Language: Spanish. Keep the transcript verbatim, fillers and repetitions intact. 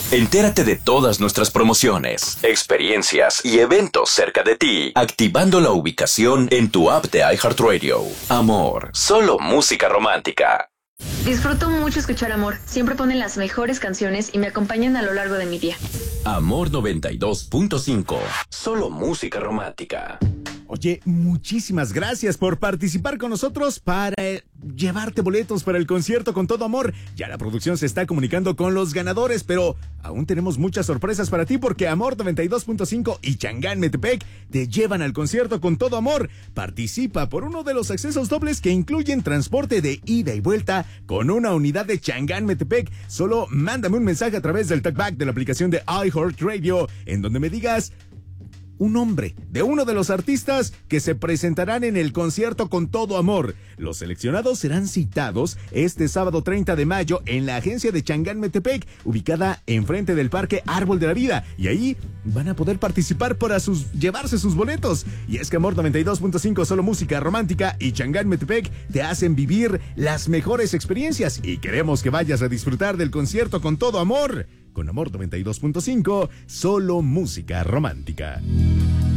Entérate de todas nuestras promociones, experiencias y eventos cerca de ti, activando la ubicación en tu app de iHeartRadio. Amor, solo música romántica. Disfruto mucho escuchar Amor. Siempre ponen las mejores canciones y me acompañan a lo largo de mi día. Amor noventa y dos punto cinco, solo música romántica. Oye, muchísimas gracias por participar con nosotros para eh, llevarte boletos para el concierto Con Todo Amor. Ya la producción se está comunicando con los ganadores, pero aún tenemos muchas sorpresas para ti porque Amor noventa y dos punto cinco y Changán Metepec te llevan al concierto Con Todo Amor. Participa por uno de los accesos dobles que incluyen transporte de ida y vuelta con una unidad de Changán Metepec. Solo mándame un mensaje a través del talkback de la aplicación de iHeartRadio en donde me digas un nombre de uno de los artistas que se presentarán en el concierto Con Todo Amor. Los seleccionados serán citados este sábado treinta de mayo en la agencia de Changán Metepec, ubicada enfrente del Parque Árbol de la Vida. Y ahí van a poder participar para sus, llevarse sus boletos. Y es que Amor noventa y dos punto cinco, solo música romántica, y Changán Metepec te hacen vivir las mejores experiencias. Y queremos que vayas a disfrutar del concierto Con Todo Amor. Con Amor noventa y dos punto cinco, solo música romántica.